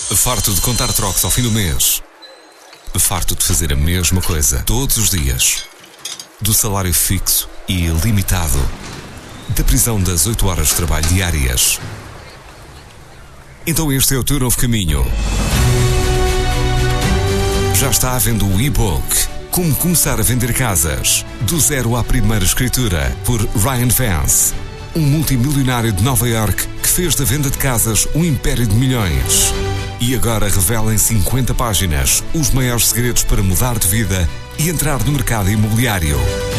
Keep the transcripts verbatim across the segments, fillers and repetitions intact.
Farto de contar trocos ao fim do mês. Farto de fazer a mesma coisa todos os dias. Do salário fixo e ilimitado. Da prisão das oito horas de trabalho diárias. Então este é o teu novo caminho. Já está à venda o e-book Como Começar a Vender Casas, do zero à primeira escritura, por Ryan Vance, um multimilionário de Nova York que fez da venda de casas um império de milhões. E agora revela em cinquenta páginas os maiores segredos para mudar de vida e entrar no mercado imobiliário.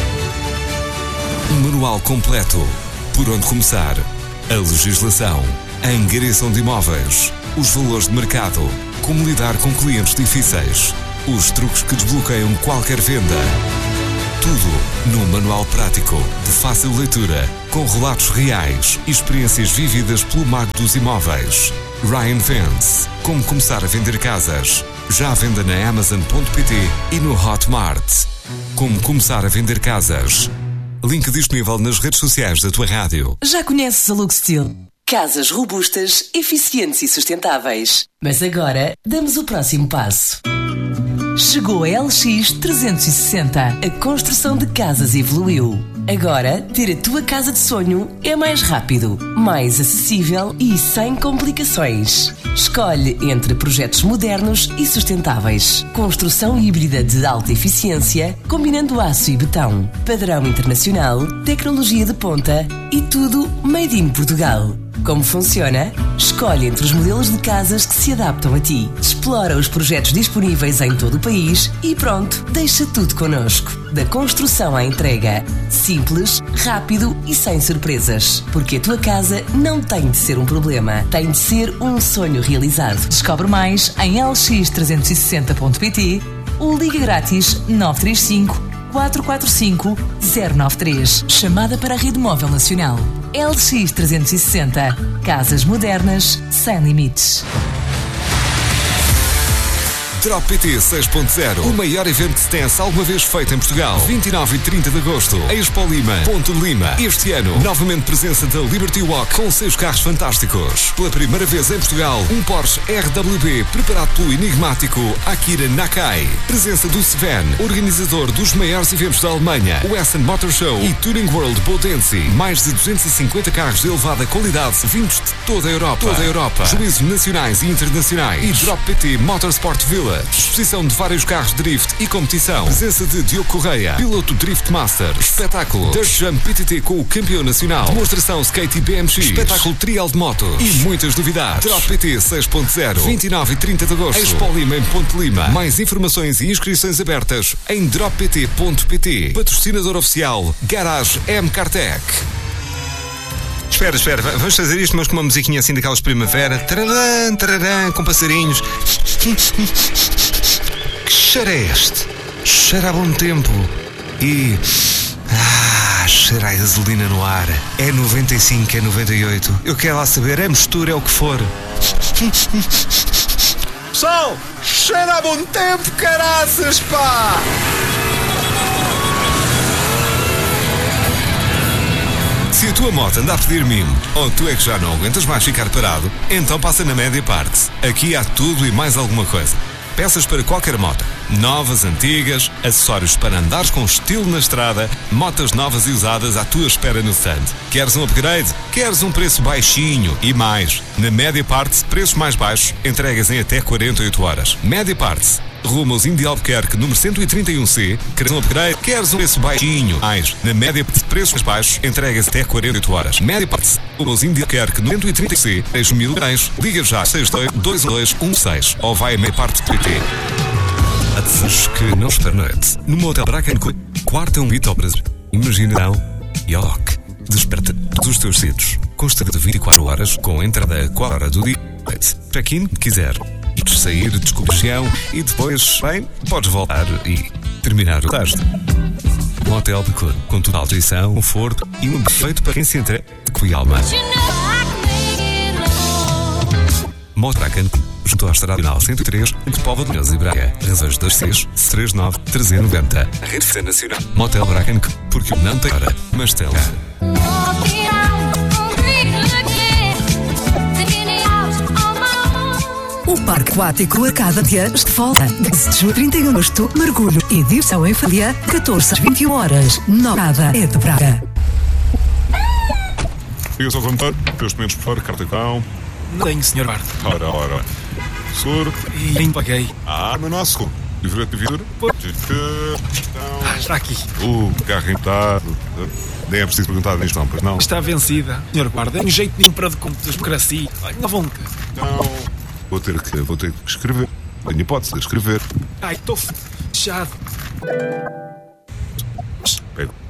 Um manual completo. Por onde começar? A legislação, a angariação de imóveis, os valores de mercado, como lidar com clientes difíceis, os truques que desbloqueiam qualquer venda. Tudo num manual prático, de fácil leitura, com relatos reais e experiências vividas pelo mago dos imóveis. Ryan Vance. Como começar a vender casas. Já à venda na Amazon ponto pt e no Hotmart. Como começar a vender casas. Link disponível nas redes sociais da tua rádio. Já conheces a Luxsteel? Casas robustas, eficientes e sustentáveis. Mas agora, damos o próximo passo. Chegou a L X trezentos e sessenta. A construção de casas evoluiu. Agora, ter a tua casa de sonho é mais rápido, mais acessível e sem complicações. Escolhe entre projetos modernos e sustentáveis. Construção híbrida de alta eficiência, combinando aço e betão. Padrão internacional, tecnologia de ponta e tudo made in Portugal. Como funciona? Escolhe entre os modelos de casas que se adaptam a ti. Explora os projetos disponíveis em todo o país e pronto, deixa tudo connosco. Da construção à entrega. Simples, rápido e sem surpresas. Porque a tua casa não tem de ser um problema, tem de ser um sonho realizado. Descobre mais em l x trezentos e sessenta ponto p t ou liga grátis nove três cinco, quatro quatro cinco, zero nove três. Chamada para a Rede Móvel Nacional. L X trezentos e sessenta. Casas modernas, sem limites. Drop P T seis ponto zero, o maior evento de stance alguma vez feito em Portugal. vinte e nove e trinta de agosto, Expo Lima, Ponto de Lima. Este ano, novamente presença da Liberty Walk com seis carros fantásticos. Pela primeira vez em Portugal, um Porsche R W B preparado pelo enigmático Akira Nakai. Presença do Sven, organizador dos maiores eventos da Alemanha, o Essen Motor Show e Touring World Bodense. Mais de duzentos e cinquenta carros de elevada qualidade vindos de toda a Europa. Toda a Europa. Juízos nacionais e internacionais. E Drop P T Motorsport Village. Exposição de vários carros de drift e competição. Presença de Diogo Correia, piloto Drift Master. Espetáculo Dirt Jump P T T com o campeão nacional. Demonstração Skate e B M X. Espetáculo Trial de motos. E muitas novidades. Drop P T seis ponto zero, vinte e nove e trinta de agosto. Expo Lima em Ponte Lima. Mais informações e inscrições abertas em drop p t ponto p t. Patrocinador oficial Garage M Cartec. Espera, espera, vamos fazer isto, mas com uma musiquinha assim daquelas primavera. Tararã, tararã, com passarinhos. Que cheiro é este? Cheira a bom tempo. E... Ah, cheira a gasolina no ar. É noventa e cinco, é noventa e oito. Eu quero lá saber, é mistura, é o que for. Pessoal, cheira a bom tempo, caraças, pá! Se a tua moto anda a pedir mimo ou tu é que já não aguentas mais ficar parado, então passa na Média Parts. Aqui há tudo e mais alguma coisa. Peças para qualquer moto, novas, antigas, acessórios para andares com estilo na estrada, motas novas e usadas à tua espera no stand. Queres um upgrade? Queres um preço baixinho e mais? Na Média Parts, preços mais baixos, entregas em até quarenta e oito horas. Média Parts. Rumo aos Índia Albuquerque, número cento e trinta e um C. Queres um upgrade? Queres um preço baixinho? Mais. Na Média Parts, preços mais baixos, entregas até quarenta e oito horas. Média Parts. Rumo aos Índia Albuquerque, número cento e trinta C. seis mil reais. Liga já. seis dois dois dois um seis. Ou vai a Média Parts ponto p t. A desejos que não espera noite. No Hotel Bracken, quarto é um hito ao Brasil. Imaginação e ok. Desperta todos os teus sítios. Consta de vinte e quatro horas, com entrada a qual hora do dia. Check-in, quiser. Sair, descobrir região e depois, bem, podes voltar e terminar o resto. Um hotel de cor, com total atenção, conforto e um perfeito para quem se entrega de alma. Motracan, junto à Estrada Nacional cento e três, entre Póvoa de Varzim e Braga. Reservas dois seis três nove três zero nove zero. Rede Nacional. Motel Bracken, porque não tem hora, mas tem lugar. O Parque Aquático Arcadia está volta. dez de julho, trinta e um de agosto, mergulho e diversão em família, catorze às vinte e uma horas. Nova é de Braga. Liga-se ao condutor, teus documentos por fora, cartão. Não tenho, senhor Guarda. Ora, ora. Seguro. E nem paguei. Ah, mas não há seguro. Livre de vidro. Ah, está aqui. O carro intado. Nem é preciso perguntar nem estão, pois não? Está vencida. Senhor Guarda, em jeito nenhum para de democracia. Olha, na vontade. Então, vou ter que, vou ter que escrever. Tenho hipótese de escrever. Ai, estou fechado. Pego.